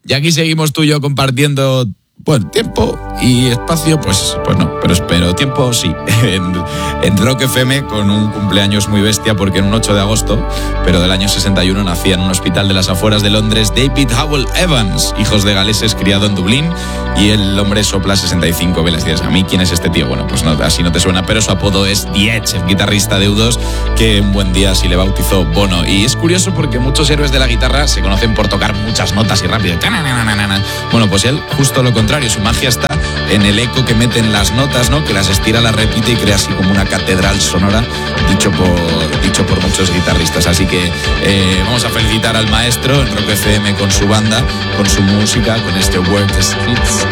Y aquí seguimos tú y yo compartiendo, bueno, tiempo y espacio, pues no, pero tiempo sí, en Rock FM, con un cumpleaños muy bestia, porque en un 8 de agosto, pero del año 61, nacía en un hospital de las afueras de Londres David Howell Evans, hijos de galeses, criado en Dublín, y el hombre sopla 65 velas. Dices, ¿a mí quién es este tío? Bueno, pues no, así no te suena, pero su apodo es The Edge, el guitarrista de U2, que un buen día sí le bautizó Bono. Y es curioso porque muchos héroes de la guitarra se conocen por tocar muchas notas y rápido. Bueno, pues él, justo lo contrario, su magia está en el eco que meten las notas, ¿no? Que las estira, las repite y crea así como una catedral sonora, dicho por muchos guitarristas. Así que vamos a felicitar al maestro en Rock FM con su banda, con su música, con este Work the Streets.